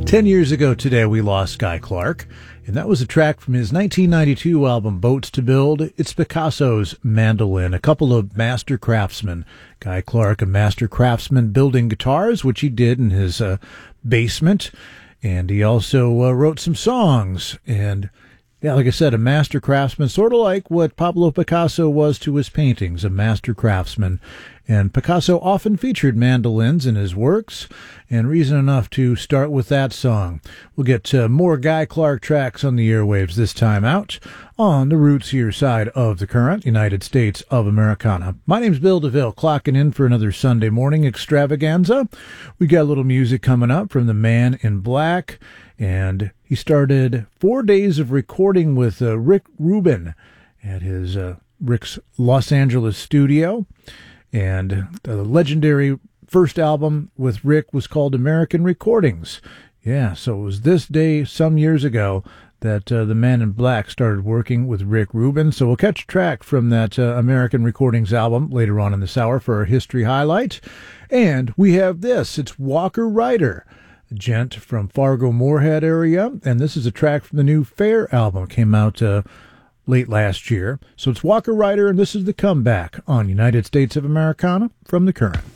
10 years ago today, we lost Guy Clark, and that was a track from his 1992 album, Boats to Build. It's Picasso's Mandolin, a couple of master craftsmen. Guy Clark, a master craftsman building guitars, which he did in his basement, and he also wrote some songs, and yeah, like I said, a master craftsman, sort of like what Pablo Picasso was to his paintings, a master craftsman. And Picasso often featured mandolins in his works, and reason enough to start with that song. We'll get more Guy Clark tracks on the airwaves this time out on the Roots Here side of the current, United States of Americana. My name's Bill DeVille, clocking in for another Sunday morning extravaganza. We got a little music coming up from the Man in Black, and he started 4 days of recording with Rick Rubin at his Rick's Los Angeles studio. And the legendary first album with Rick was called American Recordings. Yeah, so it was this day some years ago that the Man in Black started working with Rick Rubin. So we'll catch a track from that American Recordings album later on in this hour for our history highlight. And we have this. It's Walker Ryder, a gent from Fargo-Moorhead area. And this is a track from the new Fair album. It came out late last year. So it's Walker Ryder, and this is The Comeback on United States of Americana from the Current.